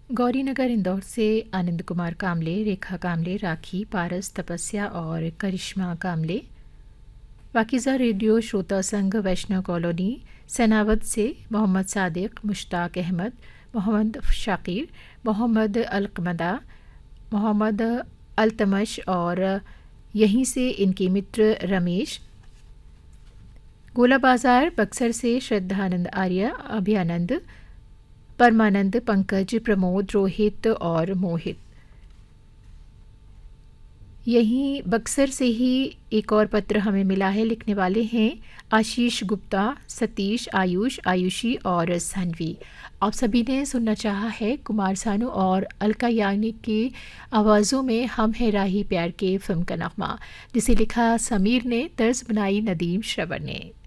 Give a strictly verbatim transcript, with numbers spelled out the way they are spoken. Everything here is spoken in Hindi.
गौरीनगर इंदौर से आनंद कुमार कामले, रेखा कामले, राखी, पारस, तपस्या और करिश्मा कामले। पाकीज़ा रेडियो श्रोता संघ वैष्णव कॉलोनी सनावद से मोहम्मद सादिक, मुश्ताक अहमद, मोहम्मद शाकिर, मोहम्मद अलकमदा, मोहम्मद अल्तमश और यहीं से इनके मित्र रमेश। गोला बाज़ार बक्सर से श्रद्धानंद आर्य, अभयानंद, परमानंद, पंकज, प्रमोद, रोहित और मोहित। यहीं बक्सर से ही एक और पत्र हमें मिला है। लिखने वाले हैं आशीष गुप्ता, सतीश, आयुष, आयुषी और सानवी। आप सभी ने सुनना चाहा है कुमार सानू और अलका याग्निक की आवाज़ों में हम है राही प्यार के फिल्म का नगमा, जिसे लिखा समीर ने, तर्ज बनाई नदीम श्रवण ने।